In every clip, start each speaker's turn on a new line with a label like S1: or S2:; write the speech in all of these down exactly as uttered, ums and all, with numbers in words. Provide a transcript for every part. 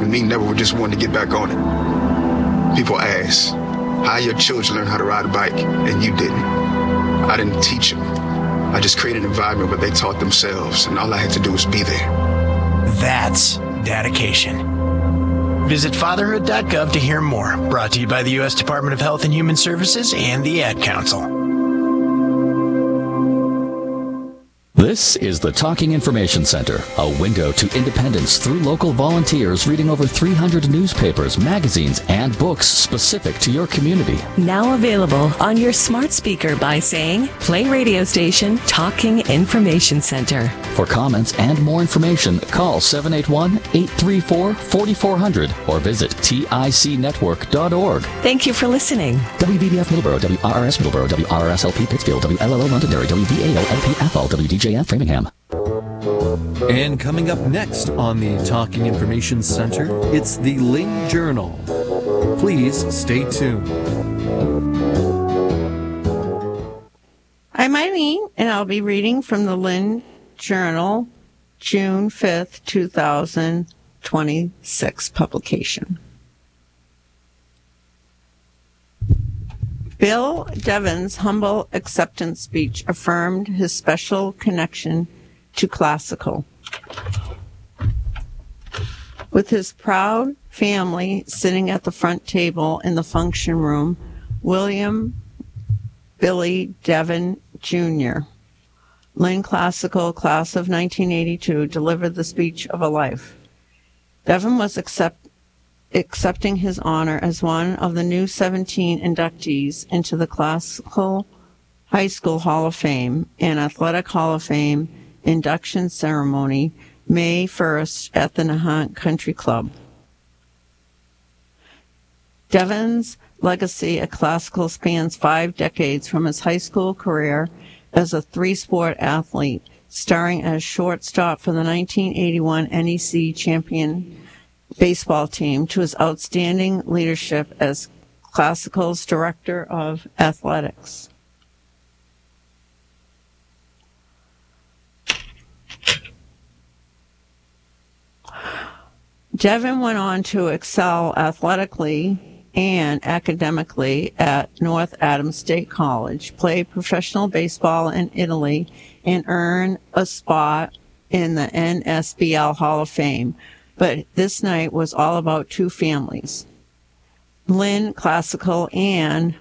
S1: and me never just wanted to get back on it. People ask, how your children learn how to ride a bike, and you didn't. I didn't teach them. I just created an environment where they taught themselves, and all I had to do was be there.
S2: That's dedication. Visit fatherhood dot gov to hear more. Brought to you by the U S Department of Health and Human Services and the Ad Council.
S3: This is the Talking Information Center, a window to independence through local volunteers reading over three hundred newspapers, magazines, and books specific to your community.
S4: Now available on your smart speaker by saying, play radio station Talking Information Center.
S3: For comments and more information, call seven eight one, eight three four, four four zero zero or visit tic network dot org.
S4: Thank you for listening.
S3: W V B F Middleborough, W R R S Middleborough, W R R S L P Pittsfield, W L L O Londonderry, W V A O L P Athol, W D J F Framingham.
S5: And coming up next on the Talking Information Center, it's the Lynn Journal. Please stay tuned.
S6: I'm Eileen, and I'll be reading from the Lynn Journal, June fifth, two thousand twenty-six publication. Bill Devon's humble acceptance speech affirmed his special connection to classical. With his proud family sitting at the front table in the function room, William Billy Devon Junior, Lynn Classical Class of nineteen eighty-two, delivered the speech of a life. Devon was accept, accepting his honor as one of the new seventeen inductees into the Classical High School Hall of Fame and Athletic Hall of Fame induction ceremony May first at the Nahant Country Club. Devon's legacy at classical spans five decades from his high school career as a three-sport athlete, starring as shortstop for the nineteen eighty-one N E C champion baseball team, to his outstanding leadership as Classical's director of athletics. Devon went on to excel athletically and academically at North Adams State College, play professional baseball in Italy, and earn a spot in the N S B L Hall of Fame. But this night was all about two families, Lynn Classical and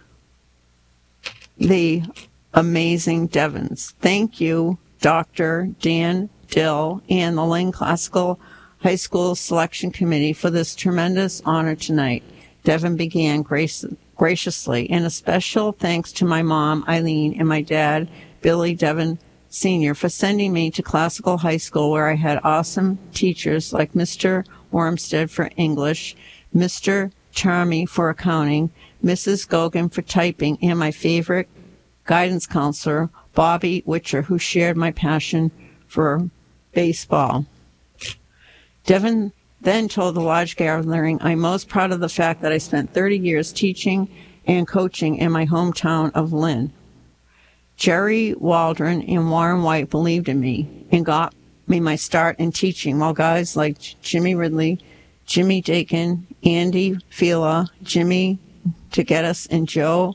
S6: the amazing Devons. Thank you, Doctor Dan Dill and the Lynn Classical High School Selection Committee, for this tremendous honor tonight. Devon began grace, graciously, and a special thanks to my mom, Eileen, and my dad, Billy Devon Senior, for sending me to Classical High School, where I had awesome teachers like Mister Wormstead for English, Mister Charmy for accounting, Missus Gogan for typing, and my favorite guidance counselor, Bobby Witcher, who shared my passion for baseball. Devon then told the large gathering, I'm most proud of the fact that I spent thirty years teaching and coaching in my hometown of Lynn. Jerry Waldron and Warren White believed in me and got me my start in teaching, while guys like Jimmy Ridley, Jimmy Dakin, Andy Fila, Jimmy Tegetis, and Joe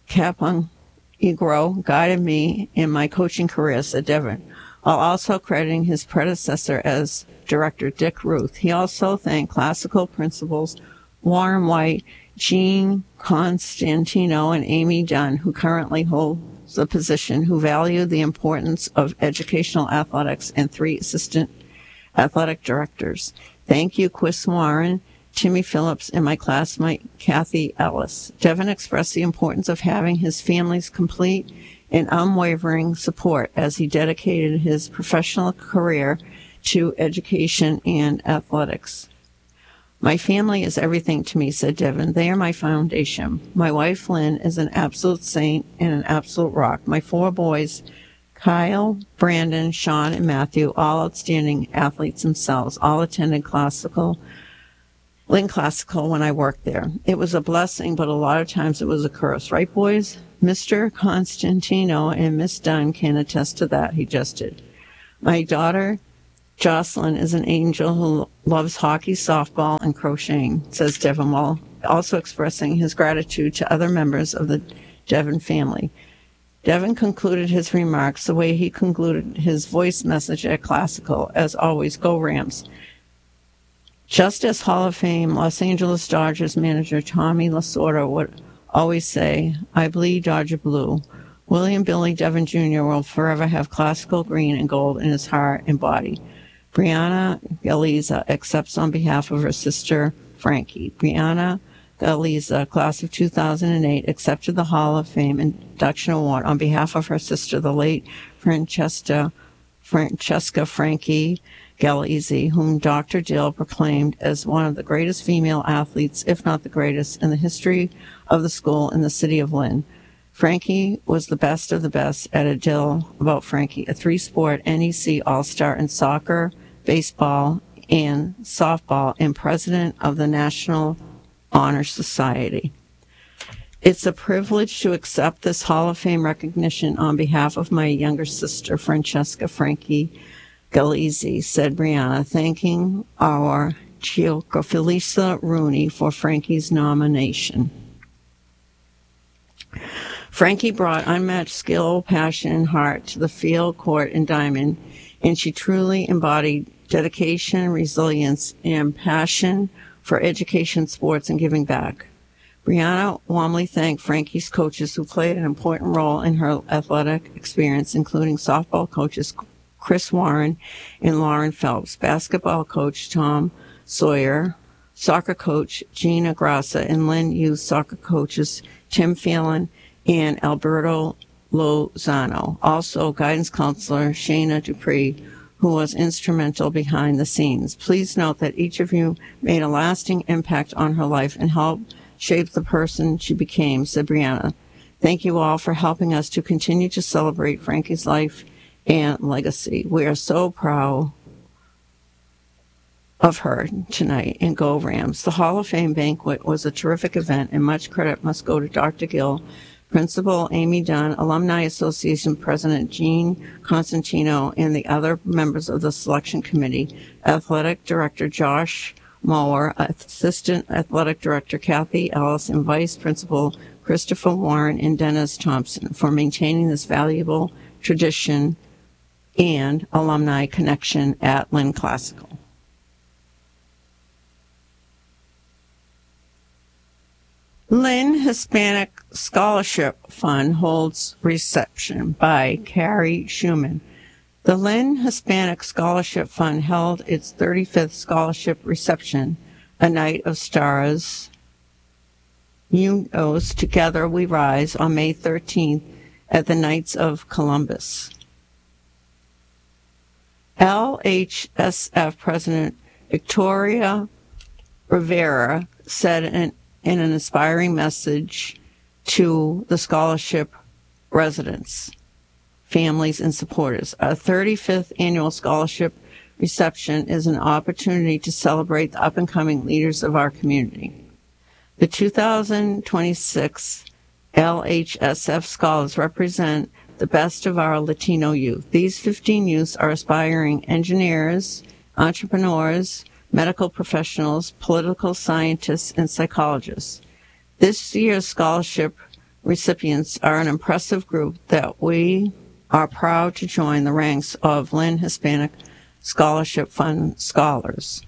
S6: Capongro guided me in my coaching career, said Devon, while also crediting his predecessor as director, Dick Ruth. He also thanked classical principals Warren White, Gene Constantino, and Amy Dunn, who currently holds the position, who value the importance of educational athletics, and three assistant athletic directors. Thank you, Chris Warren, Timmy Phillips, and my classmate, Kathy Ellis. Devon expressed the importance of having his family's complete and unwavering support as he dedicated his professional career to education and athletics. My family is everything to me, said Devon. They are my foundation. My wife, Lynn, is an absolute saint and an absolute rock. My four boys, Kyle, Brandon, Sean, and Matthew, all outstanding athletes themselves, all attended classical, Lynn Classical when I worked there. It was a blessing, but a lot of times it was a curse. Right, boys? Mister Constantino and Miss Dunn can attest to that, he just did. My daughter, Jocelyn is an angel who loves hockey, softball, and crocheting, says Devin, while also expressing his gratitude to other members of the Devin family. Devin concluded his remarks the way he concluded his voice message at Classical, as always, go Rams. Just as Hall of Fame Los Angeles Dodgers manager Tommy Lasorda would always say, I bleed Dodger blue, William Billy Devin Junior will forever have classical green and gold in his heart and body. Brianna Galiza accepts on behalf of her sister, Frankie. Brianna Galiza, class of two thousand eight, accepted the Hall of Fame induction award on behalf of her sister, the late Francesca, Francesca Frankie Galizzi, whom Doctor Dill proclaimed as one of the greatest female athletes, if not the greatest, in the history of the school in the city of Lynn. Frankie was the best of the best at a Dill about Frankie, a three-sport N E C All-Star in soccer, baseball, and softball, and president of the National Honor Society. It's a privilege to accept this Hall of Fame recognition on behalf of my younger sister, Francesca Frankie Galizzi, said Brianna, thanking our Gioca Felisa Rooney for Frankie's nomination. Frankie brought unmatched skill, passion, and heart to the field, court, and diamond, and she truly embodied dedication, resilience, and passion for education, sports, and giving back. Brianna warmly thanked Frankie's coaches who played an important role in her athletic experience, including softball coaches Chris Warren and Lauren Phelps, basketball coach Tom Sawyer, soccer coach Gina Grassa, and Lynn Youth soccer coaches Tim Phelan and Alberto Lozano. Also, guidance counselor Shayna Dupree, who was instrumental behind the scenes. Please note that each of you made a lasting impact on her life and helped shape the person she became, said Brianna. Thank you all for helping us to continue to celebrate Frankie's life and legacy. We are so proud of her tonight, and go Rams. The Hall of Fame banquet was a terrific event, and much credit must go to Doctor Gill, Principal Amy Dunn, Alumni Association President Gene Constantino, and the other members of the selection committee, Athletic Director Josh Mower, Assistant Athletic Director Kathy Ellis, and Vice Principal Christopher Warren and Dennis Thompson for maintaining this valuable tradition and alumni connection at Lynn Classical. Lynn Hispanic Scholarship Fund holds reception by Carrie Schumann. The Lynn Hispanic Scholarship Fund held its thirty-fifth scholarship reception, a night of stars, Unidos, Together We Rise, on May thirteenth at the Knights of Columbus. L H S F President Victoria Rivera said in in an inspiring message to the scholarship residents, families, and supporters. Our thirty-fifth annual scholarship reception is an opportunity to celebrate the up-and-coming leaders of our community. The two thousand twenty-six L H S F scholars represent the best of our Latino youth. These fifteen youths are aspiring engineers, entrepreneurs, medical professionals, political scientists, and psychologists. This year's scholarship recipients are an impressive group that we are proud to join the ranks of Lynn Hispanic Scholarship Fund scholars.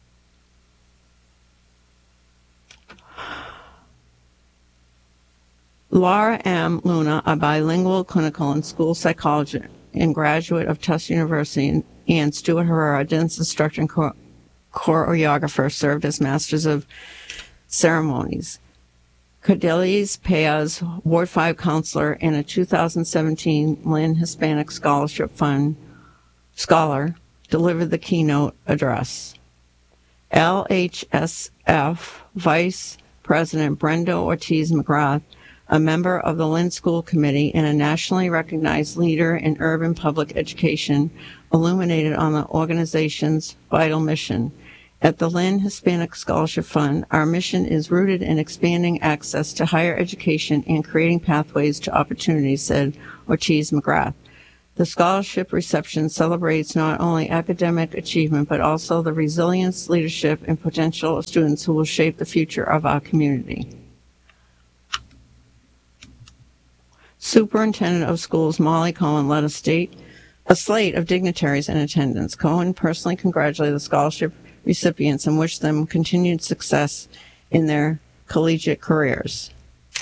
S6: Laura M. Luna, a bilingual clinical and school psychologist and graduate of Tufts University, and Stuart Herrera, a dance instructor and cho- choreographer, served as Masters of Ceremonies. Cordelis Payas, Ward five counselor and a two thousand seventeen Lynn Hispanic Scholarship Fund scholar, delivered the keynote address. L H S F Vice President Brenda Ortiz McGrath, a member of the Lynn School Committee and a nationally recognized leader in urban public education, illuminated on the organization's vital mission. At the Lynn Hispanic Scholarship Fund, our mission is rooted in expanding access to higher education and creating pathways to opportunity, said Ortiz McGrath. The scholarship reception celebrates not only academic achievement, but also the resilience, leadership, and potential of students who will shape the future of our community. Superintendent of Schools Molly Cohen led a state a slate of dignitaries in attendance. Cohen personally congratulated the scholarship recipients and wished them continued success in their collegiate careers.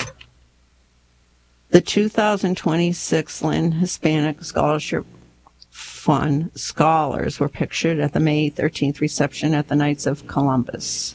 S6: The two thousand twenty-six Lynn Hispanic Scholarship Fund scholars were pictured at the May thirteenth reception at the Knights of Columbus.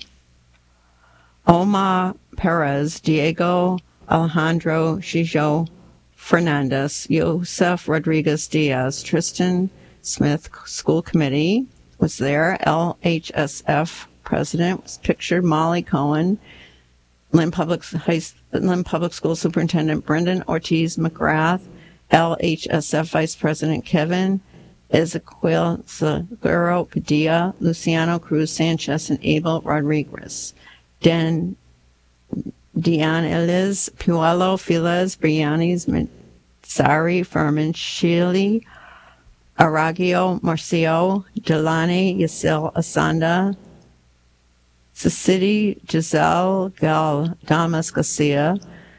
S6: Omar Perez, Diego Alejandro Gijo Fernandez, Joseph Rodriguez Diaz, Tristan Smith School Committee was there. L H S F President was pictured. Molly Cohen, Lynn Public, High, Lynn Public School Superintendent Brendan Ortiz McGrath, L H S F Vice President Kevin Ezequiel Seguro Padilla, Luciano Cruz Sanchez, and Abel Rodriguez. Den Diane Eliz, Puello, Files, Brianis, Sari, Furman, Shili, Aragio, Marcio, Delani, Yasil, Asanda, Cecily, Giselle, Gal, Damas Garcia,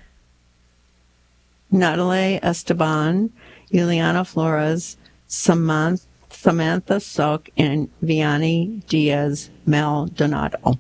S6: Natalie Esteban, Juliana Flores, Samantha, Samantha Sok, and Vianney Diaz Maldonado.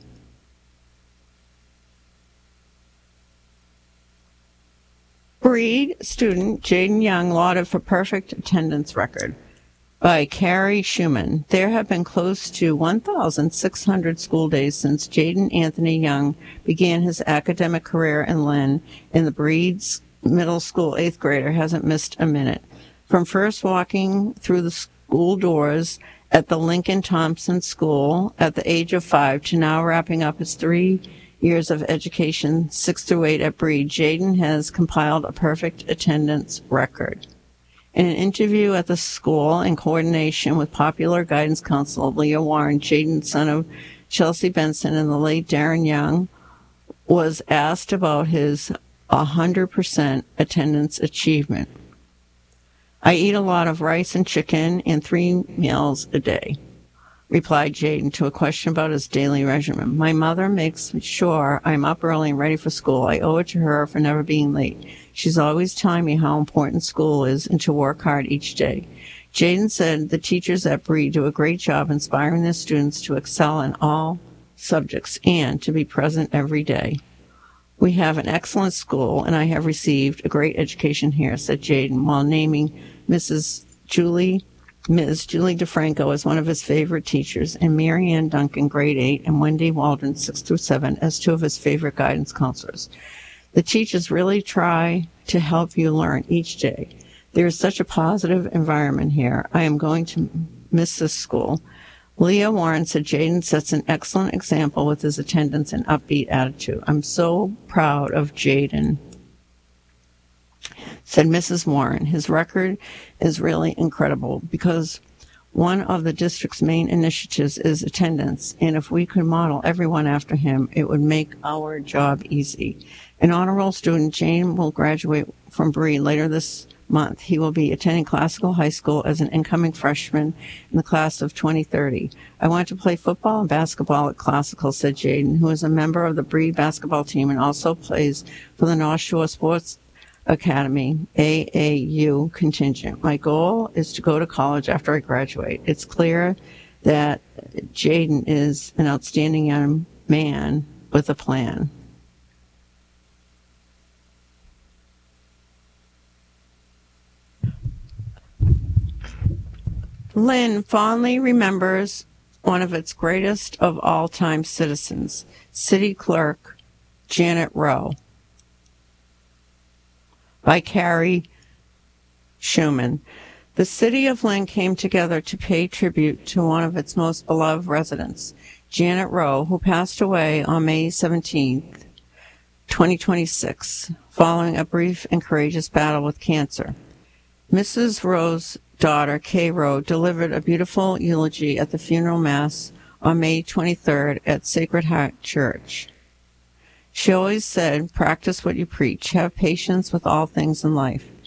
S6: Breed student Jaden Young lauded for perfect attendance record by Carrie Schumann. There have been close to one thousand six hundred school days since Jaden Anthony Young began his academic career in Lynn, and the Breed's middle school eighth grader hasn't missed a minute. From first walking through the school doors at the Lincoln Thompson School at the age of five to now wrapping up his three years of education, six through eight at Breed, Jaden has compiled a perfect attendance record. In an interview at the school in coordination with popular guidance counselor Leah Warren, Jaden, son of Chelsea Benson and the late Darren Young, was asked about his one hundred percent attendance achievement. I eat a lot of rice and chicken and three meals a day, replied Jaden to a question about his daily regimen. My mother makes sure I'm up early and ready for school. I owe it to her for never being late. She's always telling me how important school is and to work hard each day. Jaden said the teachers at Breed do a great job inspiring their students to excel in all subjects and to be present every day. We have an excellent school, and I have received a great education here, said Jaden, while naming Missus Julie Miz Julie DeFranco as one of his favorite teachers, and Mary Ann Duncan, grade eight, and Wendy Waldron, six through seven, as two of his favorite guidance counselors. The teachers really try to help you learn each day. There is such a positive environment here. I am going to miss this school. Leah Warren said Jaden sets an excellent example with his attendance and upbeat attitude. I'm so proud of Jaden, said Missus Warren. His record is really incredible because one of the district's main initiatives is attendance, and if we could model everyone after him, it would make our job easy. An honor roll student, Jane, will graduate from Breed later this month. He will be attending Classical High School as an incoming freshman in the class of twenty thirty. I want to play football and basketball at Classical, said Jaden, who is a member of the Breed basketball team and also plays for the North Shore Sports Academy, A A U contingent. My goal is to go to college after I graduate. It's clear that Jaden is an outstanding young man with a plan. Lynn fondly remembers one of its greatest of all-time citizens, City Clerk Janet Rowe, by Carrie Schumann. The city of Lynn came together to pay tribute to one of its most beloved residents, Janet Rowe, who passed away on May seventeenth, twenty twenty-six, following a brief and courageous battle with cancer. Missus Rowe's daughter, Kay Rowe, delivered a beautiful eulogy at the funeral mass on May twenty-third at Sacred Heart Church. She always said, practice what you preach. Have patience with all things in life.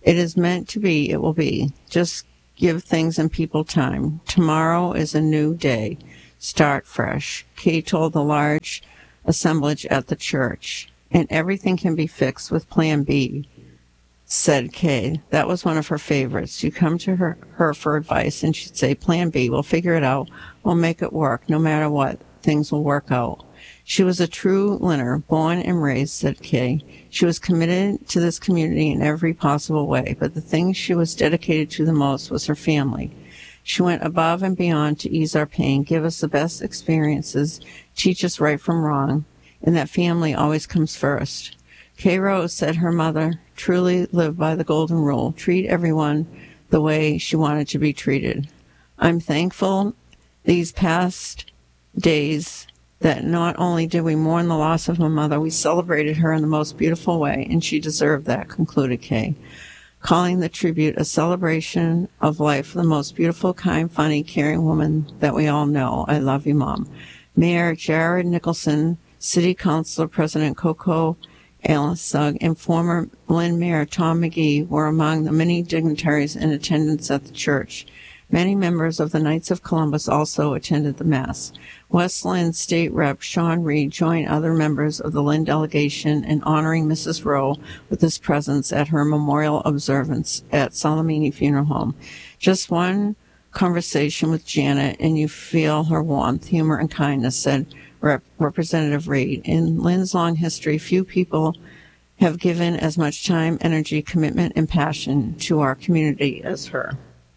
S6: It is meant to be, it will be. Just give things and people time. Tomorrow is a new day. Start fresh. Kay told the large assemblage at the church. And everything can be fixed with Plan B, said Kay. That was one of her favorites. You come to her, her for advice, and she'd say, Plan B, we'll figure it out. We'll make it work. No matter what, things will work out. She was a true Linner, born and raised, said Kay. She was committed to this community in every possible way, but the thing she was dedicated to the most was her family. She went above and beyond to ease our pain, give us the best experiences, teach us right from wrong, and that family always comes first. Kay Rose said her mother truly lived by the golden rule, treat everyone the way she wanted to be treated. I'm thankful these past days that not only did we mourn the loss of my mother, we celebrated her in the most beautiful way, and she deserved that, concluded Kay, calling the tribute a celebration of life for the most beautiful, kind, funny, caring woman that we all know. I love you, Mom. Mayor Jared Nicholson, City Councilor President Coco Alisug, and former Lynn Mayor Tom McGee were among the many dignitaries in attendance at the church. Many members of the Knights of Columbus also attended the Mass. West Lynn State Rep Sean Reed joined other members of the Lynn delegation in honoring Missus Rowe with his presence at her memorial observance at Salamini Funeral Home. Just one conversation with Janet and you feel her warmth, humor, and kindness, said Rep- Representative Reed. In Lynn's long history, few people have given as much time, energy, commitment, and passion to our community as her.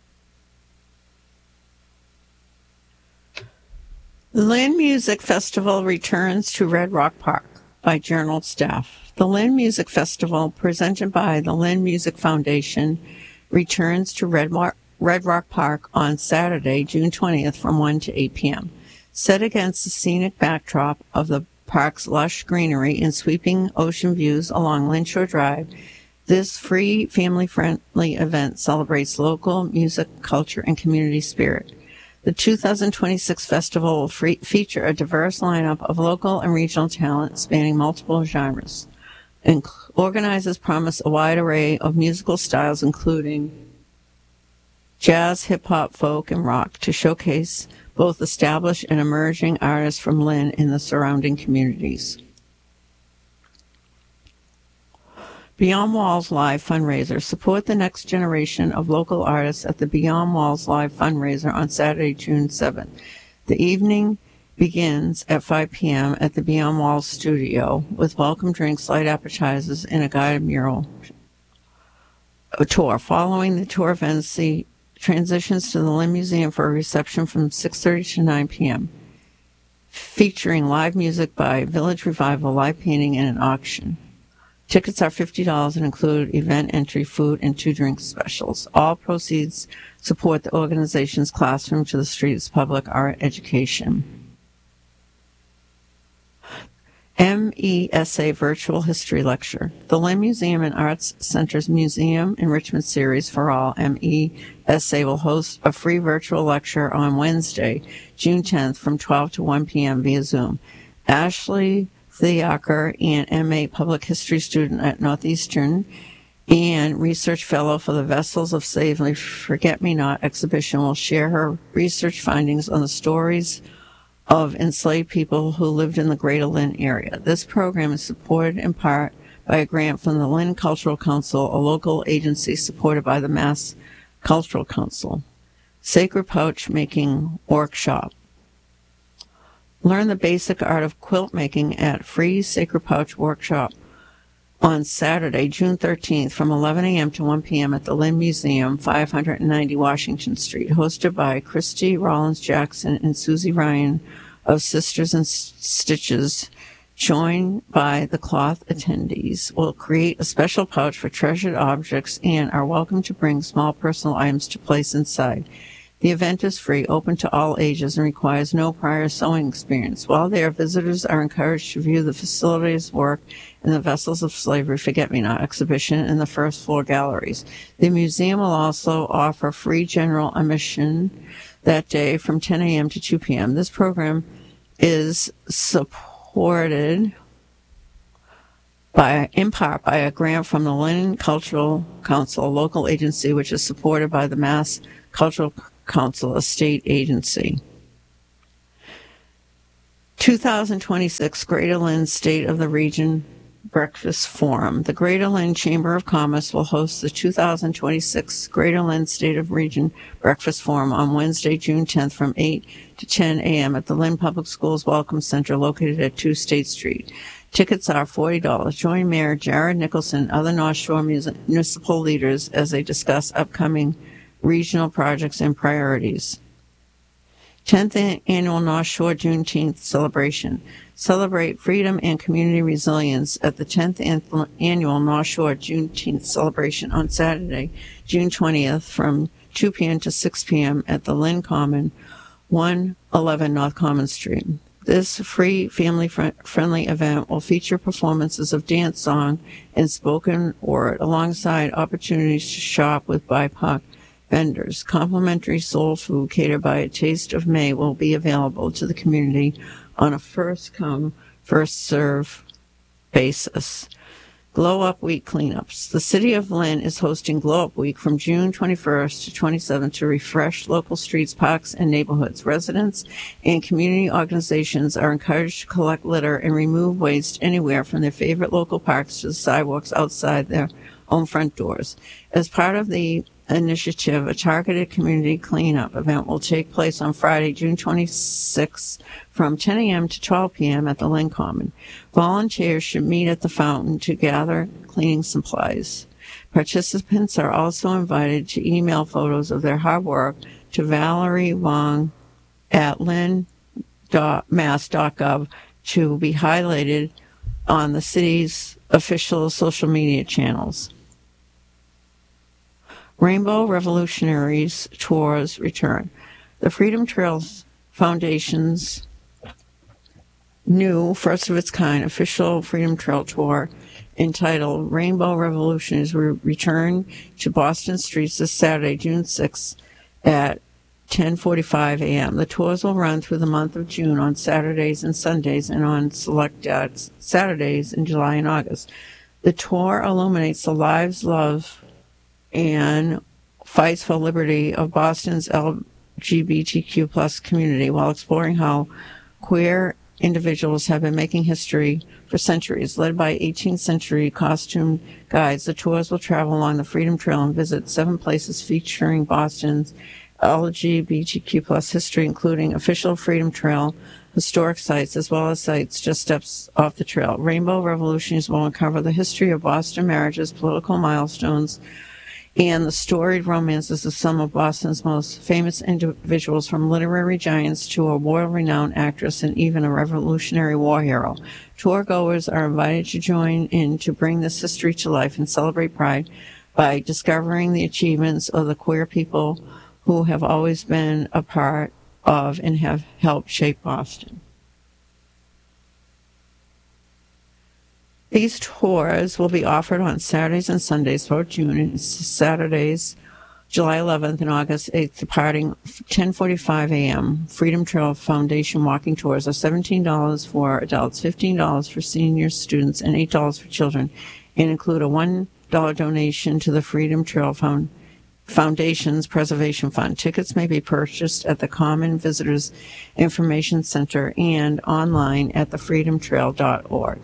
S6: The Lynn Music Festival returns to Red Rock Park by Journal staff. The Lynn Music Festival, presented by the Lynn Music Foundation, returns to Red, Mar- Red Rock Park on Saturday, June twentieth from one to eight p.m. Set against the scenic backdrop of the park's lush greenery and sweeping ocean views along Lynshore Drive, this free, family-friendly event celebrates local music, culture, and community spirit. The two thousand twenty-six festival will free- feature a diverse lineup of local and regional talent spanning multiple genres. And organizers promise a wide array of musical styles, including jazz, hip-hop, folk, and rock, to showcase both established and emerging artists from Lynn and the surrounding communities. Beyond Walls Live fundraiser. Support the next generation of local artists at the Beyond Walls Live fundraiser on Saturday, June seventh. The evening begins at five p.m. at the Beyond Walls studio with welcome drinks, light appetizers, and a guided mural tour. Following the tour events, the transitions to the Lynn Museum for a reception from six thirty to nine p.m., featuring live music by Village Revival, live painting, and an auction. Tickets are fifty dollars and include event entry, food, and two drink specials. All proceeds support the organization's Classroom to the Streets public art education. M E S A Virtual History Lecture. The Lynn Museum and Arts Center's Museum Enrichment Series for All, M E S A, will host a free virtual lecture on Wednesday, June tenth from twelve to one p.m. via Zoom. Ashley Thiaker, an M A Public History student at Northeastern and research fellow for the Vessels of Slavery Forget-Me-Not exhibition, will share her research findings on the stories of enslaved people who lived in the Greater Lynn area. This program is supported in part by a grant from the Lynn Cultural Council, a local agency supported by the Mass Cultural Council. Sacred Pouch Making Workshop. Learn the basic art of quilt making at Free Sacred Pouch Workshop on Saturday, June thirteenth from eleven a.m. to one p.m. at the Lynn Museum, five ninety Washington Street, hosted by Christy Rollins-Jackson and Susie Ryan of Sisters and Stitches. Joined by the cloth attendees, will create a special pouch for treasured objects and are welcome to bring small personal items to place inside. The event is free, open to all ages, and requires no prior sewing experience. While there, visitors are encouraged to view the facilities, work, and the Vessels of Slavery Forget-Me-Not exhibition in the first floor galleries. The museum will also offer free general admission that day from ten a.m. to two p.m. This program is supported by, in part by a grant from the Lynn Cultural Council, a local agency which is supported by the Mass Cultural Council, a state agency. two thousand twenty-six Greater Lynn State of the Region Breakfast Forum. The Greater Lynn Chamber of Commerce will host the two thousand twenty-six Greater Lynn State of Region Breakfast Forum on Wednesday, June tenth from eight to ten a.m. at the Lynn Public Schools Welcome Center located at two State Street. Tickets are forty dollars. Join Mayor Jared Nicholson and other North Shore municipal leaders as they discuss upcoming regional projects and priorities. tenth Annual North Shore Juneteenth Celebration. Celebrate freedom and community resilience at the tenth Annual North Shore Juneteenth Celebration on Saturday, June twentieth from two p.m. to six p.m. at the Lynn Common, one eleven North Common Street. This free, family-friendly event will feature performances of dance song and spoken word alongside opportunities to shop with B I P O C vendors. Complimentary soul food catered by A Taste of May will be available to the community on a first-come, first-serve basis. Glow Up Week cleanups. The City of Lynn is hosting Glow Up Week from June twenty-first to twenty-seventh to refresh local streets, parks, and neighborhoods. Residents and community organizations are encouraged to collect litter and remove waste anywhere from their favorite local parks to the sidewalks outside their own front doors. As part of the initiative, a targeted community cleanup event will take place on Friday, June twenty-sixth from ten a.m. to twelve p.m. at the Lynn Common. Volunteers should meet at the fountain to gather cleaning supplies. Participants are also invited to email photos of their hard work to Valerie Wong at lynn dot mass dot gov to be highlighted on the city's official social media channels. Rainbow Revolutionaries Tours return. The Freedom Trails Foundation's new, first of its kind, official Freedom Trail Tour entitled Rainbow Revolutionaries will return to Boston streets this Saturday, June sixth at ten forty-five a.m. The tours will run through the month of June on Saturdays and Sundays and on select dates, Saturdays in July and August. The tour illuminates the lives, love, and fights for liberty of Boston's L G B T Q plus community while exploring how queer individuals have been making history for centuries. Led by eighteenth century costume guides, the tours will travel along the Freedom Trail and visit seven places featuring Boston's L G B T Q plus history, including official Freedom Trail historic sites, as well as sites just steps off the trail. Rainbow Revolutionaries will uncover the history of Boston marriages, political milestones, and the storied romances of some of Boston's most famous individuals, from literary giants to a world-renowned actress and even a Revolutionary War hero. Tour goers are invited to join in to bring this history to life and celebrate Pride by discovering the achievements of the queer people who have always been a part of and have helped shape Boston. These tours will be offered on Saturdays and Sundays throughout June, and Saturdays, July eleventh and August eighth, departing ten forty-five a.m. Freedom Trail Foundation walking tours are seventeen dollars for adults, fifteen dollars for senior students, and eight dollars for children, and include a one dollar donation to the Freedom Trail Found- Foundation's Preservation Fund. Tickets may be purchased at the Common Visitors Information Center and online at the freedom trail dot org.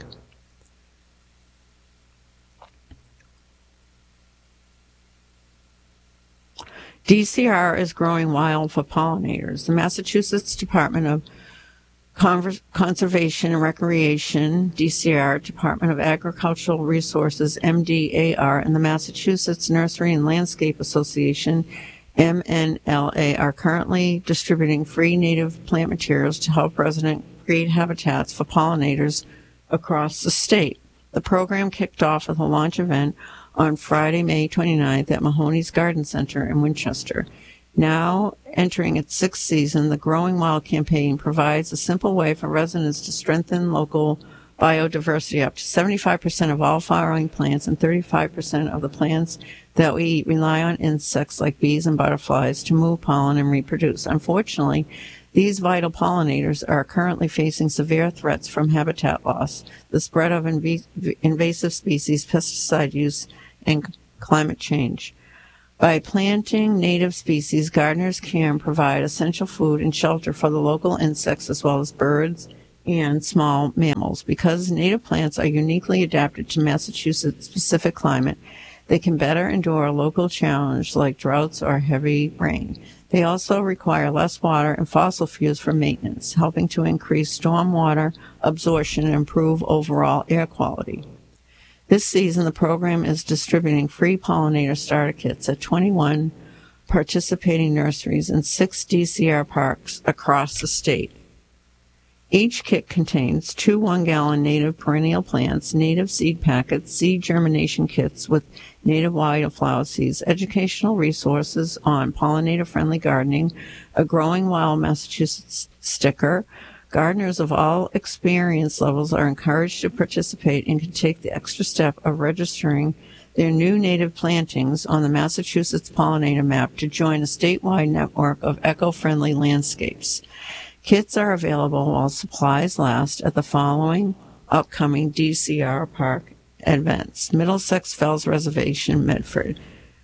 S6: D C R is growing wild for pollinators. The Massachusetts Department of Conver- Conservation and Recreation, D C R, Department of Agricultural Resources, M D A R, and the Massachusetts Nursery and Landscape Association, M N L A, are currently distributing free native plant materials to help residents create habitats for pollinators across the state. The program kicked off with a launch event on Friday, May twenty-ninth at Mahoney's Garden Center in Winchester. Now entering its sixth season, the Growing Wild campaign provides a simple way for residents to strengthen local biodiversity. Up to seventy-five percent of all flowering plants and thirty-five percent of the plants that we eat rely on insects like bees and butterflies to move pollen and reproduce. Unfortunately, These vital pollinators are currently facing severe threats from habitat loss, the spread of inv- invasive species, pesticide use, and climate change. By planting native species, gardeners can provide essential food and shelter for the local insects as well as birds and small mammals. Because native plants are uniquely adapted to Massachusetts' specific climate, they can better endure a local challenge like droughts or heavy rain. They also require less water and fossil fuels for maintenance, helping to increase stormwater absorption and improve overall air quality. This season, the program is distributing free pollinator starter kits at twenty-one participating nurseries in six D C R parks across the state. Each kit contains two one-gallon native perennial plants, native seed packets, seed germination kits with native wildflower seeds, educational resources on pollinator-friendly gardening, a Growing Wild Massachusetts sticker. Gardeners of all experience levels are encouraged to participate and can take the extra step of registering their new native plantings on the Massachusetts Pollinator Map to join a statewide network of eco-friendly landscapes. Kits are available while supplies last at the following upcoming D C R Park events: Middlesex Fells Reservation, Medford,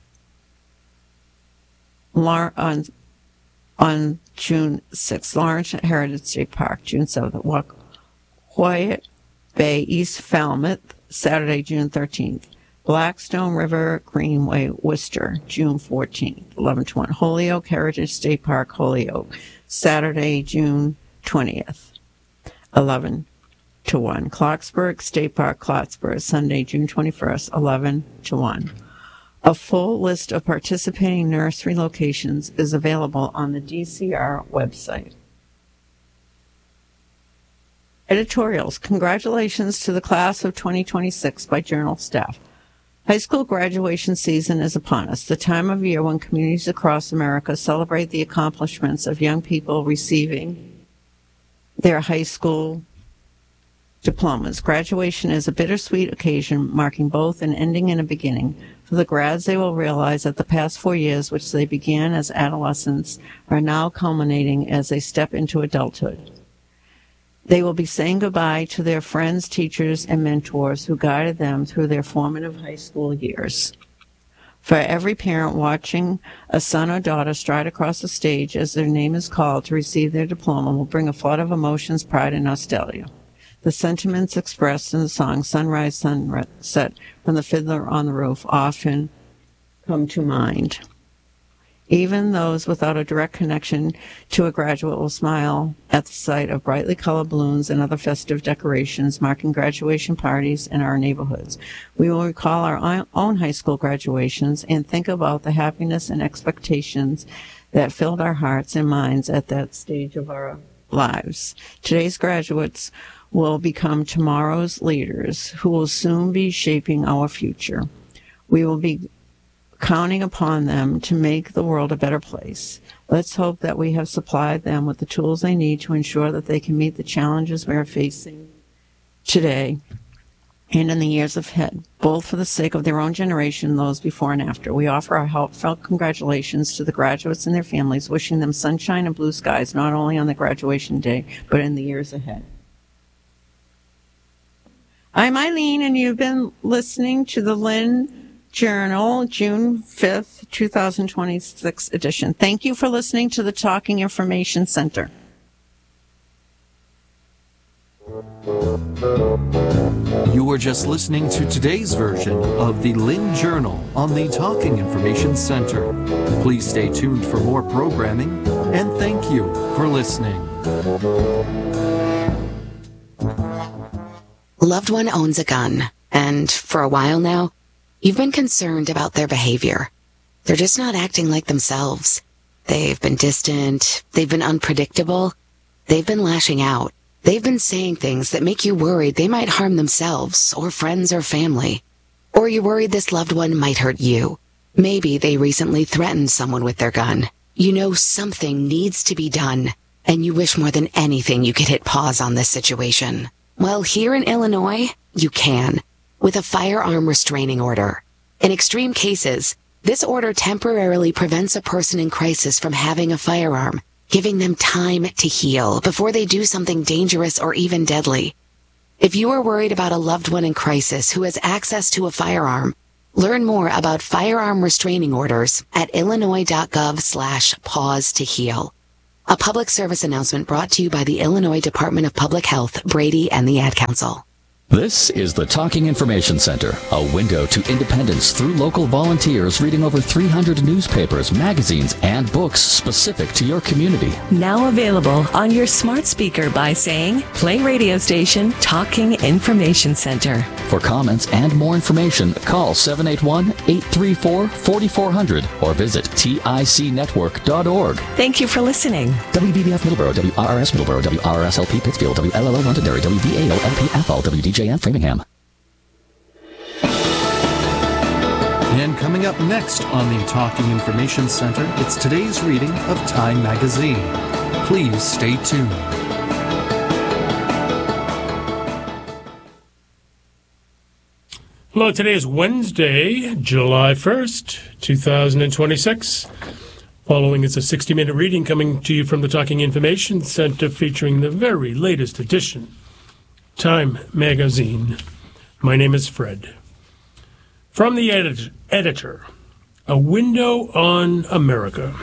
S6: on, on June sixth, Lawrence Heritage State Park, June seventh, Wyatt Bay, East Falmouth, Saturday, June thirteenth, Blackstone River Greenway, Worcester, June fourteenth, eleven to one, Holyoke Heritage State Park, Holyoke, Saturday, June twentieth, eleven to one, Clarksburg State Park, Clarksburg, Sunday, June twenty-first, eleven to one. A full list of participating nursery locations is available on the D C R website. Editorials. Congratulations to the class of twenty twenty-six by Journal staff. High school graduation season is upon us, the time of year when communities across America celebrate the accomplishments of young people receiving their high school diplomas. Graduation is a bittersweet occasion, marking both an ending and a beginning. For the grads, they will realize that the past four years, which they began as adolescents, are now culminating as they step into adulthood. They will be saying goodbye to their friends, teachers, and mentors who guided them through their formative high school years. For every parent watching a son or daughter stride across the stage as their name is called to receive their diploma will bring a flood of emotions, pride, and nostalgia. The sentiments expressed in the song Sunrise, Sunset from the Fiddler on the Roof often come to mind. Even those without a direct connection to a graduate will smile at the sight of brightly colored balloons and other festive decorations marking graduation parties in our neighborhoods. We will recall our own high school graduations and think about the happiness and expectations that filled our hearts and minds at that stage of our lives. Today's graduates will become tomorrow's leaders who will soon be shaping our future. We will be counting upon them to make the world a better place. Let's hope that we have supplied them with the tools they need to ensure that they can meet the challenges we are facing today and in the years ahead, both for the sake of their own generation and those before and after. We offer our heartfelt congratulations to the graduates and their families, wishing them sunshine and blue skies not only on the graduation day, but in the years ahead. I'm Eileen, and you've been listening to the Lynn Journal, June fifth, twenty twenty-six edition. Thank you for listening to the Talking Information Center.
S5: You were just listening to today's version of the Lynn Journal on the Talking Information Center. Please stay tuned for more programming, and thank you for listening.
S7: Loved one owns a gun, and for a while now, you've been concerned about their behavior. They're just not acting like themselves. They've been distant. They've been unpredictable. They've been lashing out. They've been saying things that make you worried they might harm themselves or friends or family. Or you're worried this loved one might hurt you. Maybe they recently threatened someone with their gun. You know something needs to be done, and you wish more than anything you could hit pause on this situation. Well, here in Illinois, you can, with a firearm restraining order. In extreme cases, this order temporarily prevents a person in crisis from having a firearm, giving them time to heal before they do something dangerous or even deadly. If you are worried about a loved one in crisis who has access to a firearm, learn more about firearm restraining orders at illinois.gov slash pause to heal. A public service announcement brought to you by the Illinois Department of Public Health, Brady, and the Ad Council.
S3: This is the Talking Information Center, a window to independence through local volunteers reading over three hundred newspapers, magazines, and books specific to your community.
S4: Now available on your smart speaker by saying, play radio station Talking Information Center.
S3: For comments and more information, call seven eight one, eight three four, four four zero zero or visit tic network dot org.
S4: Thank you for listening.
S3: W V B F Middleborough, W R R S Middleborough, W R R S L P Pittsfield, W L L O Londonderry, W V A O L P Athol, W D J M Framingham.
S5: And coming up next on the Talking Information Center, it's today's reading of Time Magazine. Please stay tuned.
S8: Hello, today is Wednesday, July first, two thousand twenty-six. Following is a sixty-minute reading coming to you from the Talking Information Center featuring the very latest edition, Time Magazine. My name is Fred. From the edit- editor, A Window on America.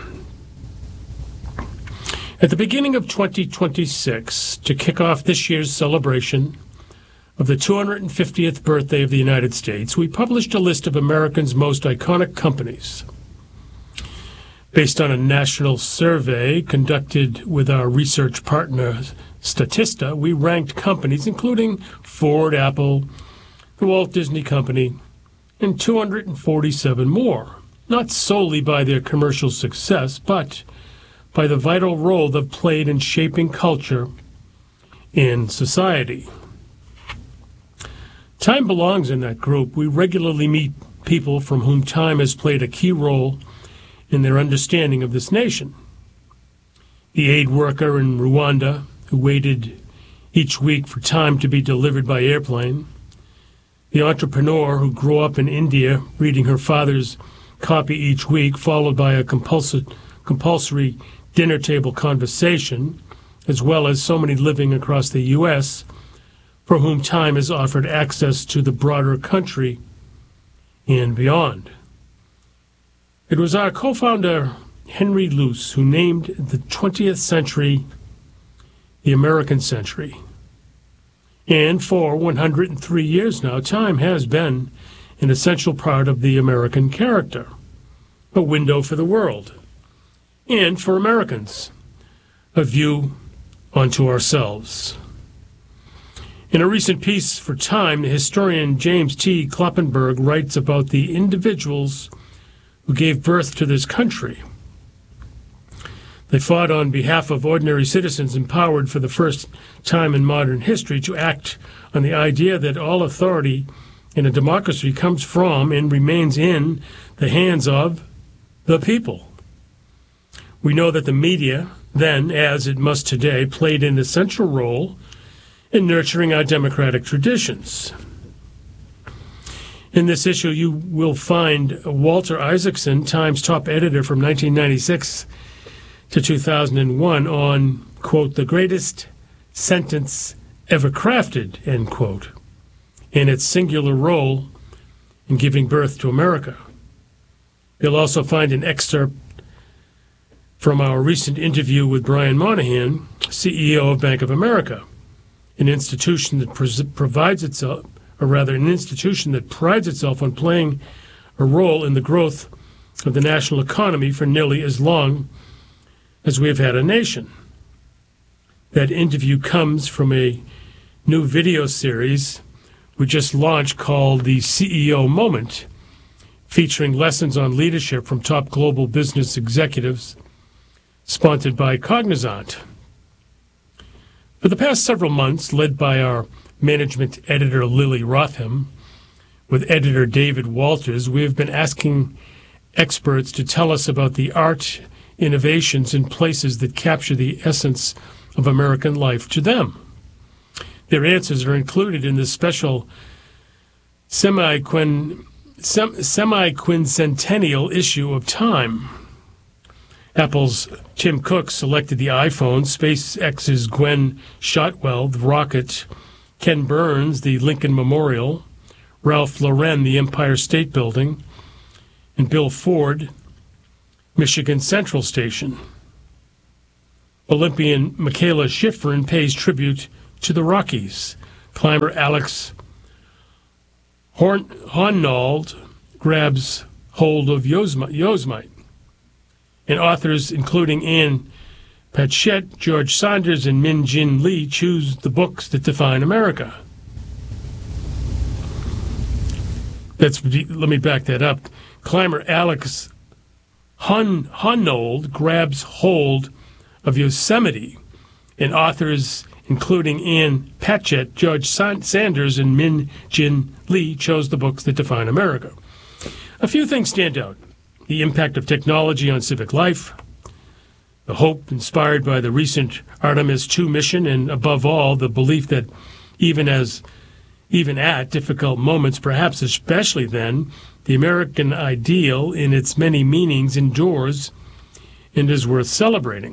S8: At the beginning of twenty twenty-six, to kick off this year's celebration of the two hundred fiftieth birthday of the United States, we published a list of Americans' most iconic companies. Based on a national survey conducted with our research partner Statista, we ranked companies including Ford, Apple, the Walt Disney Company, and two hundred forty-seven more, not solely by their commercial success, but by the vital role they've played in shaping culture and society. Time belongs in that group. We regularly meet people from whom time has played a key role in their understanding of this nation. The aid worker in Rwanda who waited each week for time to be delivered by airplane. The entrepreneur who grew up in India reading her father's copy each week, followed by a compulsory, compulsory dinner table conversation, as well as so many living across the U S for whom time has offered access to the broader country and beyond. It was our co-founder, Henry Luce, who named the twentieth century the American century. And for one hundred three years now, time has been an essential part of the American character, a window for the world, and for Americans, a view onto ourselves. In a recent piece for Time, the historian James T. Kloppenberg writes about the individuals who gave birth to this country. They fought on behalf of ordinary citizens empowered for the first time in modern history to act on the idea that all authority in a democracy comes from and remains in the hands of the people. We know that the media, then, as it must today, played an essential role in nurturing our democratic traditions. In this issue, you will find Walter Isaacson, Time's top editor from nineteen ninety-six to two thousand one, on, quote, the greatest sentence ever crafted, end quote, in its singular role in giving birth to America. You'll also find an excerpt from our recent interview with Brian Moynihan, C E O of Bank of America, an institution that pres- provides itself, or rather an institution that prides itself on playing a role in the growth of the national economy for nearly as long as we have had a nation. That interview comes from a new video series we just launched called The C E O Moment, featuring lessons on leadership from top global business executives, sponsored by Cognizant. For the past several months, led by our management editor Lily Rotham, with editor David Walters, we have been asking experts to tell us about the art innovations in places that capture the essence of American life to them. Their answers are included in this special semi-quin- sem- semi-quincentennial issue of Time. Apple's Tim Cook selected the iPhone, SpaceX's Gwen Shotwell, the rocket, Ken Burns, the Lincoln Memorial, Ralph Lauren, the Empire State Building, and Bill Ford, Michigan Central Station. Olympian Michaela Schifrin pays tribute to the Rockies. Climber Alex Horn- Honnold grabs hold of Yosemite. And authors including Anne Patchett, George Saunders, and Min Jin Lee choose the books that define America. That's, let me back that up. Climber Alex Hon, Honnold grabs hold of Yosemite, and authors including Anne Patchett, George Sanders, and Min Jin Lee chose the books that define America. A few things stand out. The impact of technology on civic life, the hope inspired by the recent Artemis two mission, and above all, the belief that even as even at difficult moments, perhaps especially then, the American ideal in its many meanings endures and is worth celebrating.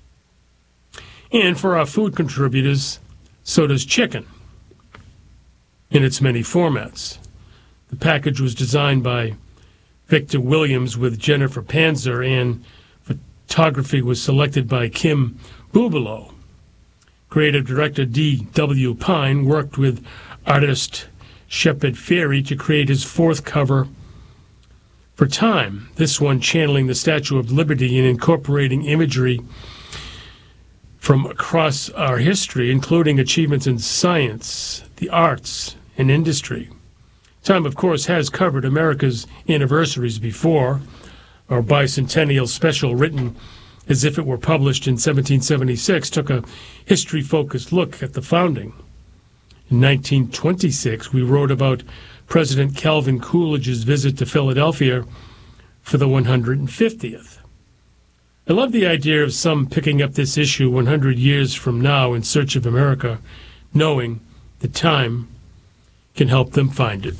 S8: And for our food contributors, so does chicken in its many formats. The package was designed by Victor Williams with Jennifer Panzer, and photography was selected by Kim Bubalo. Creative director D W Pine worked with artist Shepard Fairey to create his fourth cover for Time, this one channeling the Statue of Liberty and incorporating imagery from across our history, including achievements in science, the arts, and industry. Time, of course, has covered America's anniversaries before. Our bicentennial special, written as if it were published in seventeen seventy-six, took a history-focused look at the founding. In nineteen twenty-six, we wrote about President Calvin Coolidge's visit to Philadelphia for the one hundred fiftieth. I love the idea of some picking up this issue one hundred years from now in search of America, knowing that time can help them find it.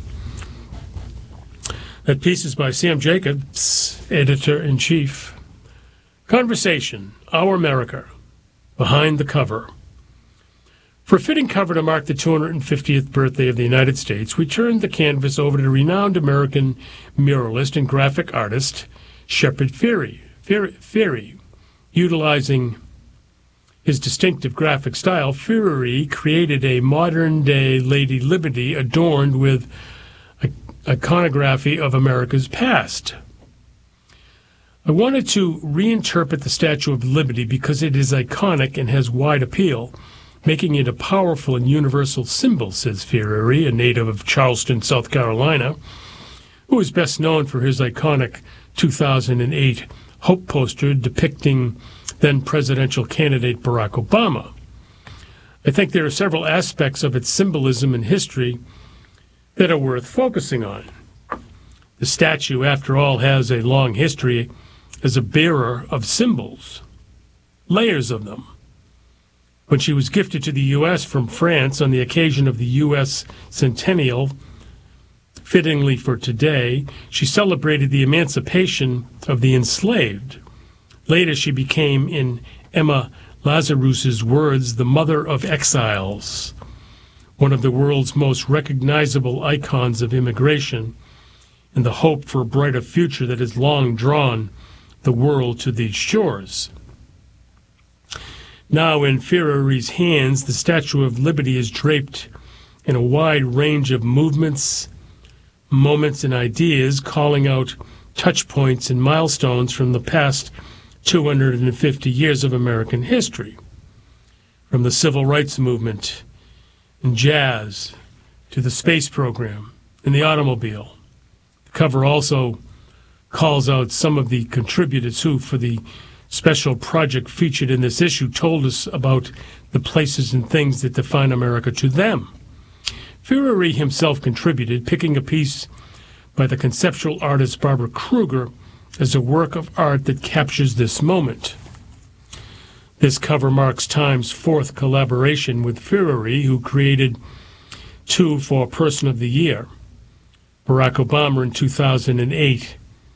S8: That piece is by Sam Jacobs, editor-in-chief. Conversation, Our America, Behind the Cover. For a fitting cover to mark the two hundred fiftieth birthday of the United States, we turned the canvas over to renowned American muralist and graphic artist Shepard Fairey. Fairey, utilizing his distinctive graphic style, Fairey created a modern-day Lady Liberty adorned with iconography of America's past. I wanted to reinterpret the Statue of Liberty because it is iconic and has wide appeal, making it a powerful and universal symbol, says Fairey, a native of Charleston, South Carolina, who is best known for his iconic two thousand eight Hope poster depicting then-presidential candidate Barack Obama. I think there are several aspects of its symbolism and history that are worth focusing on. The statue, after all, has a long history as a bearer of symbols, layers of them. When she was gifted to the U S from France on the occasion of the U S centennial, fittingly for today, she celebrated the emancipation of the enslaved. Later, she became, in Emma Lazarus's words, the mother of exiles, one of the world's most recognizable icons of immigration, and the hope for a brighter future that has long drawn the world to these shores. Now, in Fairey's hands, the Statue of Liberty is draped in a wide range of movements, moments, and ideas, calling out touch points and milestones from the past two hundred fifty years of American history, from the Civil Rights Movement and jazz to the space program and the automobile. The cover also calls out some of the contributors who, for the special project featured in this issue, told us about the places and things that define America to them. Fairey himself contributed, picking a piece by the conceptual artist Barbara Kruger as a work of art that captures this moment. This cover marks Time's fourth collaboration with Fairey, who created two for Person of the Year, Barack Obama in two thousand eight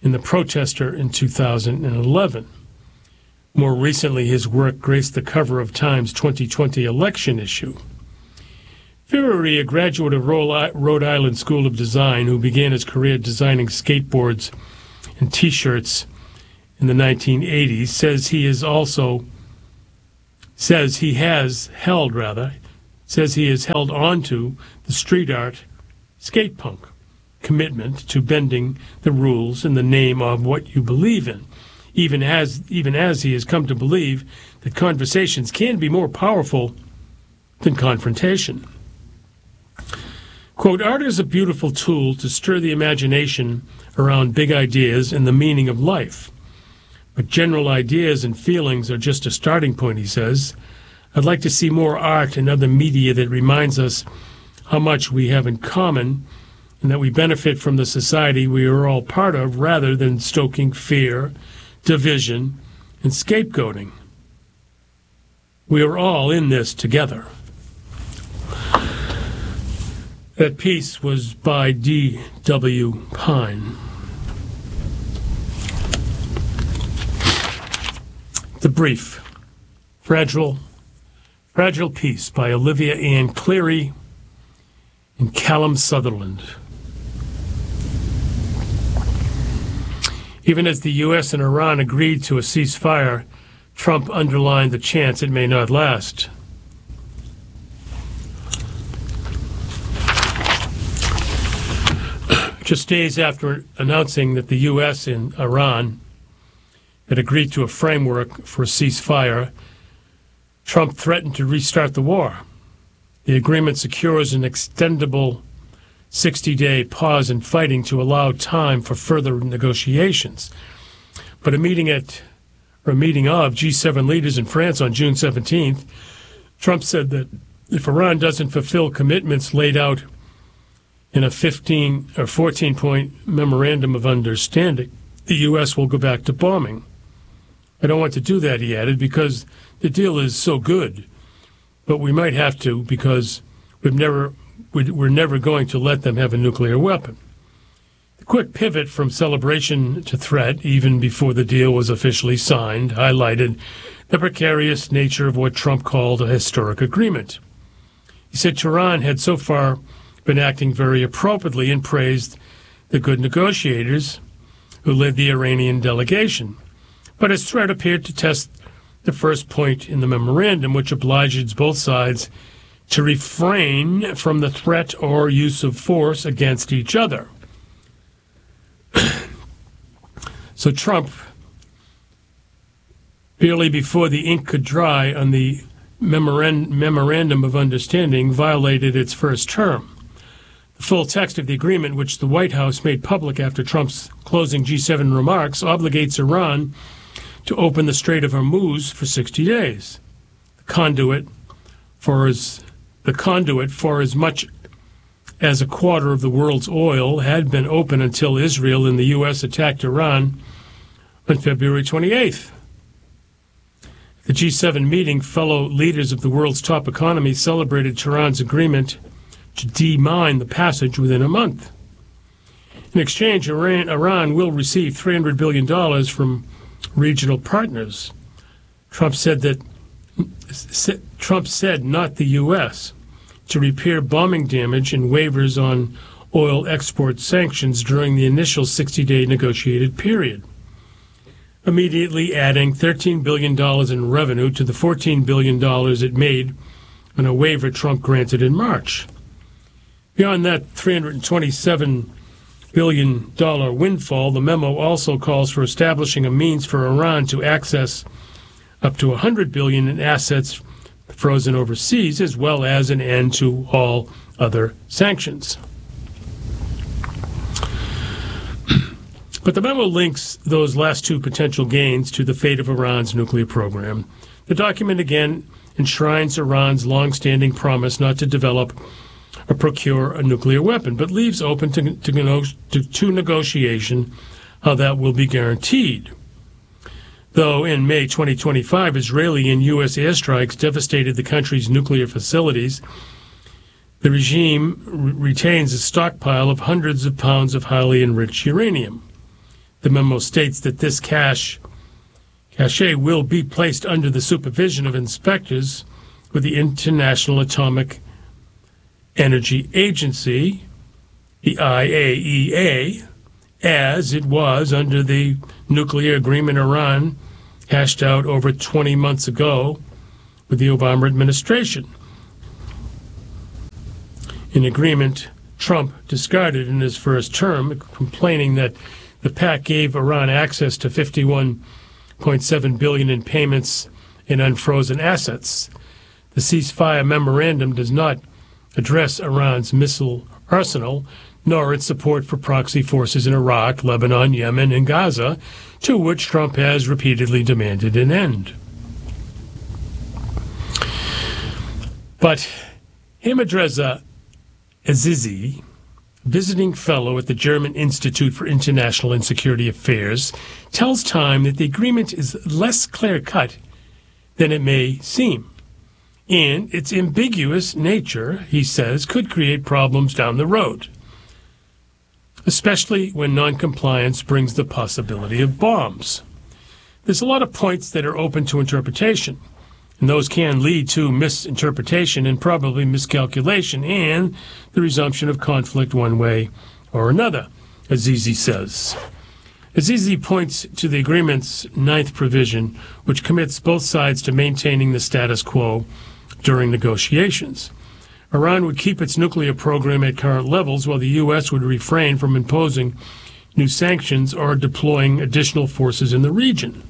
S8: in The Protester in two thousand eleven. More recently, his work graced the cover of Time's twenty twenty election issue. Furey, a graduate of Rhode Island School of Design who began his career designing skateboards and T-shirts in the nineteen eighties, says he is also says he has held rather says he has held onto the street art skate punk commitment to bending the rules in the name of what you believe in, even as even as he has come to believe that conversations can be more powerful than confrontation. Quote, art is a beautiful tool to stir the imagination around big ideas and the meaning of life. But general ideas and feelings are just a starting point, he says. I'd like to see more art and other media that reminds us how much we have in common and that we benefit from the society we are all part of, rather than stoking fear, division, and scapegoating. We are all in this together. That piece was by D W Pine. The Brief. Fragile, Fragile Peace by Olivia Ann Cleary and Callum Sutherland. Even as the U S and Iran agreed to a ceasefire, Trump underlined the chance it may not last. Just days after announcing that the U S and Iran had agreed to a framework for a ceasefire, Trump threatened to restart the war. The agreement secures an extendable sixty-day pause in fighting to allow time for further negotiations. But a meeting at, or a meeting of G seven leaders in France on June seventeenth, Trump said that if Iran doesn't fulfill commitments laid out in a fifteen or fourteen point memorandum of understanding, the U S will go back to bombing. I don't want to do that, he added, because the deal is so good. But we might have to, because we've never, we're never going to let them have a nuclear weapon. The quick pivot from celebration to threat, even before the deal was officially signed, highlighted the precarious nature of what Trump called a historic agreement. He said Tehran had so far been acting very appropriately and praised the good negotiators who led the Iranian delegation. But his threat appeared to test the first point in the memorandum, which obliges both sides to refrain from the threat or use of force against each other. So Trump, barely before the ink could dry on the memorand- memorandum of understanding, violated its first term. The full text of the agreement, which the White House made public after Trump's closing G seven remarks, obligates Iran to open the Strait of Hormuz for sixty days. The conduit for as the conduit for as much as a quarter of the world's oil had been open until Israel and the U S attacked Iran on February twenty-eighth. At the G seven meeting, fellow leaders of the world's top economies celebrated Tehran's agreement to demine the passage within a month. In exchange, Iran, Iran will receive three hundred billion dollars from regional partners. Trump said that Trump said not the U S to repair bombing damage and waivers on oil export sanctions during the initial sixty-day negotiated period, immediately adding thirteen billion dollars in revenue to the fourteen billion dollars it made on a waiver Trump granted in March. Beyond that three hundred twenty-seven billion dollars windfall, the memo also calls for establishing a means for Iran to access up to one hundred billion dollars in assets frozen overseas, as well as an end to all other sanctions. But the memo links those last two potential gains to the fate of Iran's nuclear program. The document again enshrines Iran's long-standing promise not to develop or procure a nuclear weapon, but leaves open to, to, to, to negotiation how that will be guaranteed. Though in May twenty twenty-five, Israeli and U S airstrikes devastated the country's nuclear facilities, the regime re- retains a stockpile of hundreds of pounds of highly enriched uranium. The memo states that this cache, cache will be placed under the supervision of inspectors with the International Atomic Energy Agency, the I A E A, as it was under the nuclear agreement Iran hashed out over twenty months ago with the Obama administration. An agreement Trump discarded in his first term, complaining that the pact gave Iran access to fifty-one point seven billion dollars in payments in unfrozen assets. The ceasefire memorandum does not address Iran's missile arsenal, nor its support for proxy forces in Iraq, Lebanon, Yemen, and Gaza, to which Trump has repeatedly demanded an end. But Hamidreza Azizi, visiting fellow at the German Institute for International and Security Affairs, tells Time that the agreement is less clear-cut than it may seem. And its ambiguous nature, he says, could create problems down the road, especially when noncompliance brings the possibility of bombs. There's a lot of points that are open to interpretation, and those can lead to misinterpretation and probably miscalculation and the resumption of conflict one way or another, Azizi says. Azizi points to the agreement's ninth provision, which commits both sides to maintaining the status quo during negotiations. Iran would keep its nuclear program at current levels, while the U S would refrain from imposing new sanctions or deploying additional forces in the region.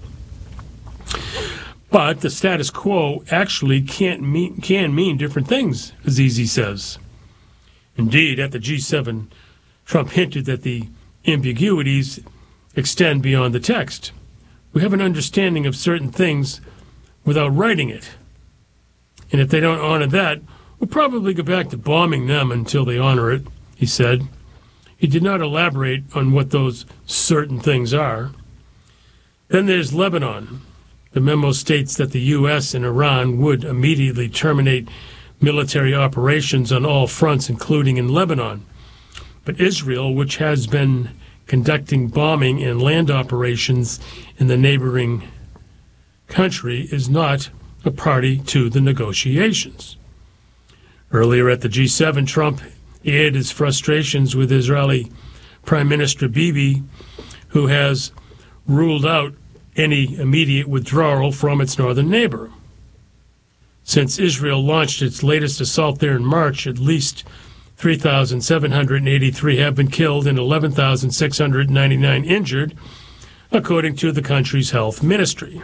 S8: But the status quo actually can't mean, can mean different things, Azizi says. Indeed, at the G seven, Trump hinted that the ambiguities extend beyond the text. We have an understanding of certain things without writing it. And if they don't honor that, we'll probably go back to bombing them until they honor it, he said. He did not elaborate on what those certain things are. Then there's Lebanon. The memo states that the U S and Iran would immediately terminate military operations on all fronts, including in Lebanon. But Israel, which has been conducting bombing and land operations in the neighboring country, is not a party to the negotiations. Earlier at the G seven, Trump aired his frustrations with Israeli Prime Minister Bibi, who has ruled out any immediate withdrawal from its northern neighbor. Since Israel launched its latest assault there in March, at least three thousand seven hundred eighty-three have been killed and eleven thousand six hundred ninety-nine injured, according to the country's health ministry.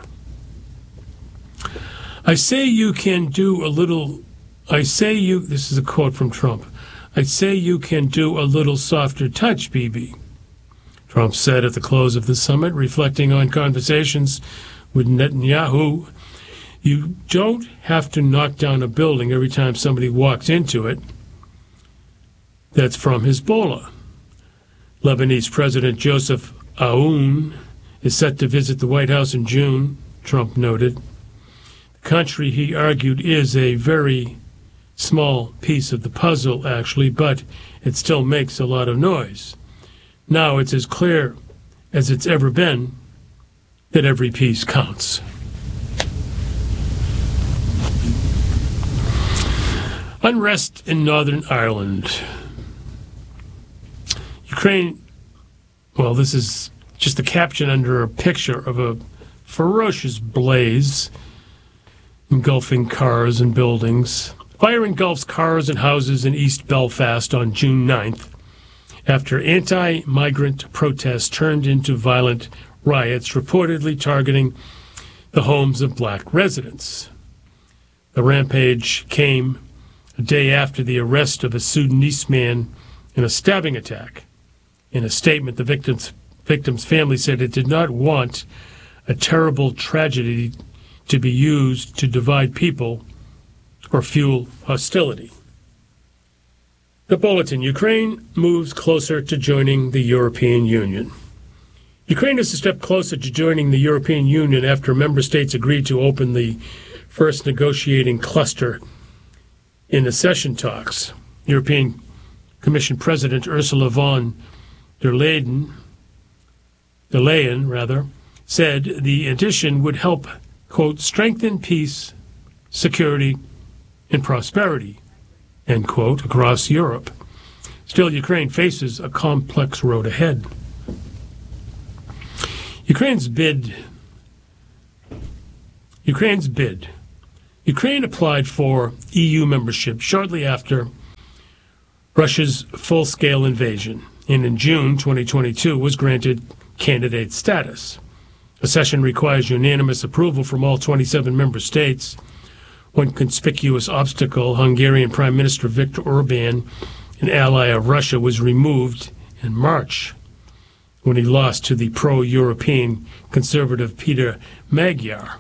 S8: I say you can do a little, I say you, this is a quote from Trump, I say you can do a little softer touch, Bibi, Trump said at the close of the summit, reflecting on conversations with Netanyahu. You don't have to knock down a building every time somebody walks into it. That's from Hezbollah. Lebanese President Joseph Aoun is set to visit the White House in June, Trump noted. The country, he argued, is a very small piece of the puzzle, actually, but it still makes a lot of noise. Now it's as clear as it's ever been that every piece counts. Unrest in Northern Ireland. Ukraine, well, this is just a caption under a picture of a ferocious blaze engulfing cars and buildings. Fire engulfs cars and houses in East Belfast on June ninth after anti-migrant protests turned into violent riots, reportedly targeting the homes of black residents. The rampage came a day after the arrest of a Sudanese man in a stabbing attack. In a statement, the victim's, victim's family said it did not want a terrible tragedy to be used to divide people or fuel hostility. The Bulletin: Ukraine moves closer to joining the European Union. Ukraine is a step closer to joining the European Union after member states agreed to open the first negotiating cluster in accession talks. European Commission President Ursula von der Leyen de Leyen, rather, said the addition would help, quote, strengthen peace, security, and prosperity, end quote, across Europe. Still, Ukraine faces a complex road ahead. Ukraine's bid. Ukraine's bid. Ukraine applied for E U membership shortly after Russia's full-scale invasion, and in June twenty twenty-two was granted candidate status. Accession requires unanimous approval from all twenty-seven member states. One conspicuous obstacle, Hungarian Prime Minister Viktor Orban, an ally of Russia, was removed in March when he lost to the pro-European conservative Peter Magyar.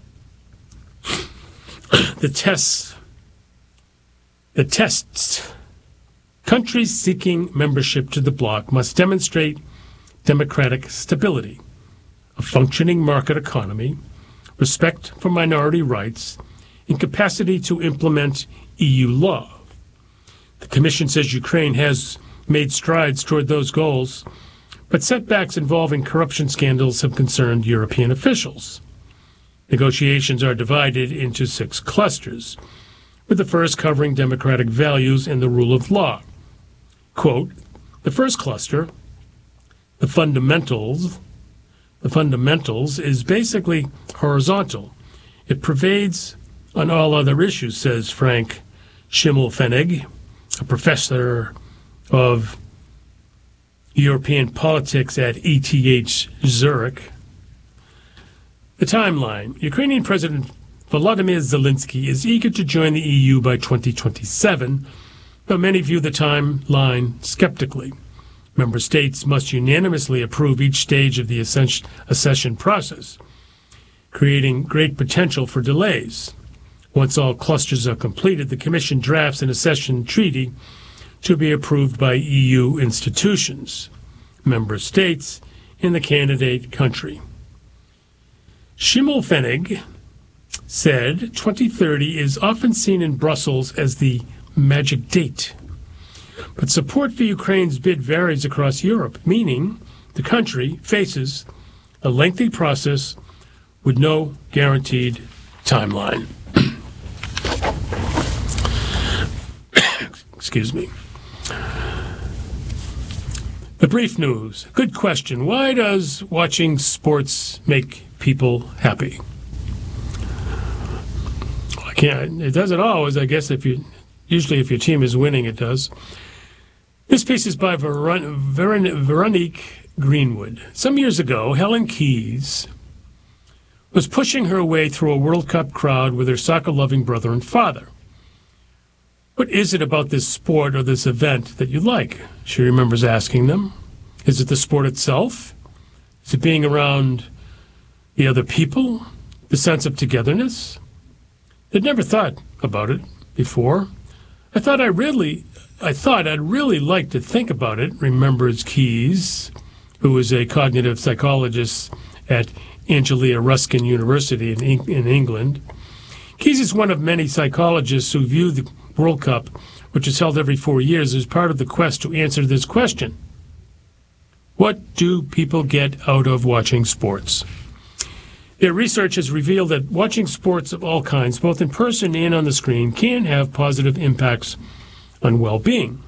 S8: The tests, the tests, countries seeking membership to the bloc must demonstrate democratic stability, a functioning market economy, respect for minority rights, and capacity to implement E U law. The Commission says Ukraine has made strides toward those goals, but setbacks involving corruption scandals have concerned European officials. Negotiations are divided into six clusters, with the first covering democratic values and the rule of law. Quote, the first cluster, the fundamentals, the fundamentals is basically horizontal. It pervades on all other issues, says Frank Schimmelpfennig, a professor of European politics at E T H Zurich. The timeline. Ukrainian President Volodymyr Zelensky is eager to join the E U by twenty twenty-seven, though many view the timeline skeptically. Member states must unanimously approve each stage of the accession process, creating great potential for delays. Once all clusters are completed, the Commission drafts an accession treaty to be approved by E U institutions, member states, and the candidate country. Schimmelpfennig said twenty thirty is often seen in Brussels as the magic date. But support for Ukraine's bid varies across Europe, meaning the country faces a lengthy process with no guaranteed timeline. Excuse me. The brief news. Good question. Why does watching sports make people happy? Well, I can't. It doesn't always. I guess if you, usually if your team is winning, it does. This piece is by Veron, Veron, Veronique Greenwood. Some years ago, Helen Keyes was pushing her way through a World Cup crowd with her soccer-loving brother and father. What is it about this sport or this event that you like? She remembers asking them. Is it the sport itself? Is it being around the other people? The sense of togetherness? They'd never thought about it before. I thought I really, I thought I'd really like to think about it, remembers Keyes, who is a cognitive psychologist at Angelia Ruskin University in, in England. Keyes is one of many psychologists who view the World Cup, which is held every four years, as part of the quest to answer this question. What do people get out of watching sports? Their research has revealed that watching sports of all kinds, both in person and on the screen, can have positive impacts on well-being.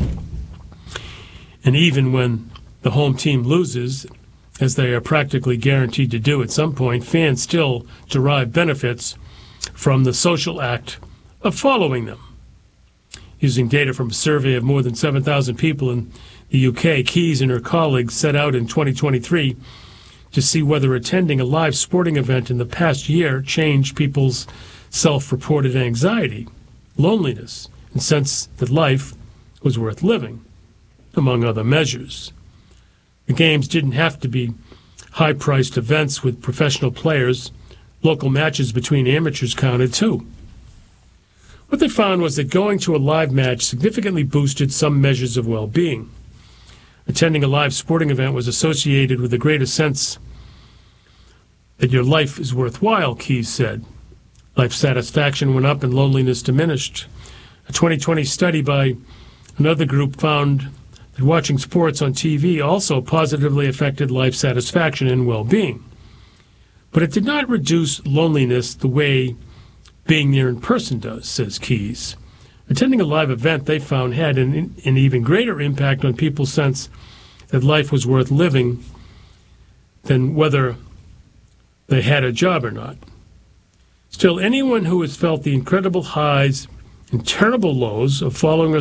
S8: And even when the home team loses, as they are practically guaranteed to do at some point, fans still derive benefits from the social act of following them. Using data from a survey of more than seven thousand people in the U K, Keyes and her colleagues set out in twenty twenty-three to see whether attending a live sporting event in the past year changed people's self-reported anxiety, loneliness, and sense that life was worth living, among other measures. The games didn't have to be high-priced events with professional players. Local matches between amateurs counted too. What they found was that going to a live match significantly boosted some measures of well-being. Attending a live sporting event was associated with a greater sense that your life is worthwhile, Keyes said. Life satisfaction went up and loneliness diminished. A twenty twenty study by another group found that watching sports on T V also positively affected life satisfaction and well-being. But it did not reduce loneliness the way being there in person does, says Keyes. Attending a live event, they found, had an, an even greater impact on people's sense that life was worth living than whether they had a job or not. Still, anyone who has felt the incredible highs and terrible lows of following a